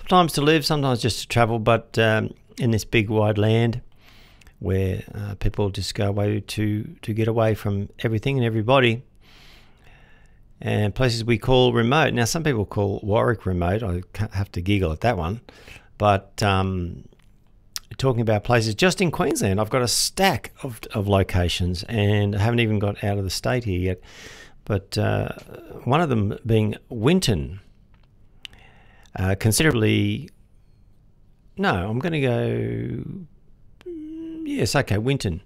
sometimes to live, sometimes just to travel, but in this big wide land where people just go away to get away from everything and everybody, and places we call remote. Now, some people call Warwick remote. I have to giggle at that one. But talking about places just in Queensland, I've got a stack of locations, and I haven't even got out of the state here yet. But one of them being Winton. Considerably... No, I'm going to go... Yes, okay, Winton.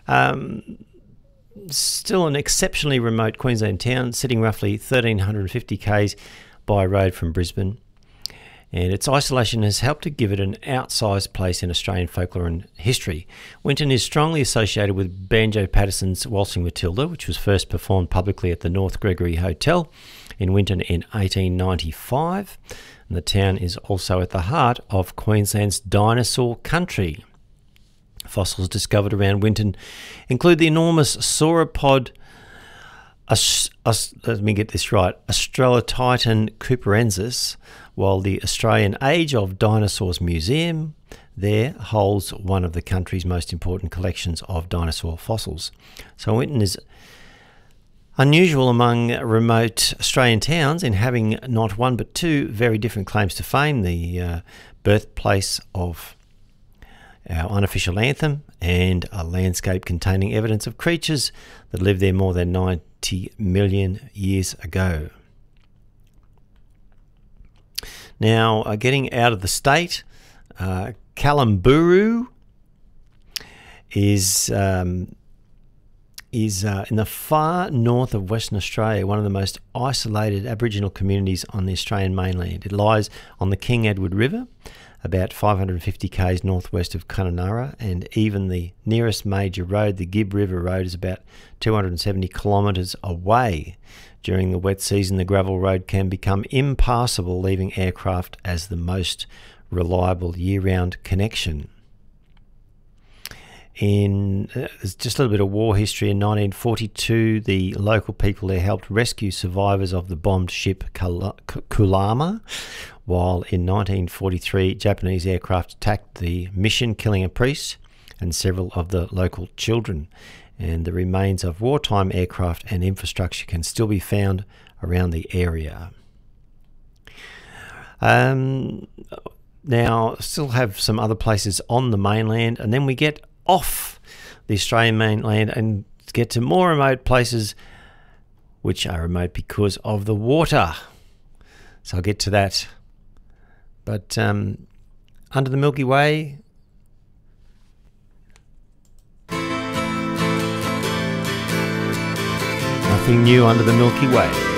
Still an exceptionally remote Queensland town, sitting roughly 1,350 k's by road from Brisbane. And its isolation has helped to give it an outsized place in Australian folklore and history. Winton is strongly associated with Banjo Paterson's Waltzing Matilda, which was first performed publicly at the North Gregory Hotel in Winton in 1895. And the town is also at the heart of Queensland's dinosaur country. Fossils discovered around Winton include the enormous sauropod, let me get this right, Australotitan cooperensis, while the Australian Age of Dinosaurs Museum there holds one of the country's most important collections of dinosaur fossils. So Winton is unusual among remote Australian towns in having not one but two very different claims to fame, the birthplace of our unofficial anthem and a landscape containing evidence of creatures that lived there more than 90 million years ago. Now, getting out of the state, Kalamburu is in the far north of Western Australia, one of the most isolated Aboriginal communities on the Australian mainland. It lies on the King Edward River, about 550 k's northwest of Kununurra, and even the nearest major road, the Gibb River Road, is about 270 kilometres away. During the wet season, the gravel road can become impassable, leaving aircraft as the most reliable year-round connection. There's just a little bit of war history. In 1942, the local people there helped rescue survivors of the bombed ship Kulama, while in 1943, Japanese aircraft attacked the mission, killing a priest and several of the local children. And the remains of wartime aircraft and infrastructure can still be found around the area. Now, still have some other places on the mainland, and then we get off the Australian mainland and get to more remote places, which are remote because of the water. So I'll get to that. But under the Milky Way, nothing new under the Milky Way.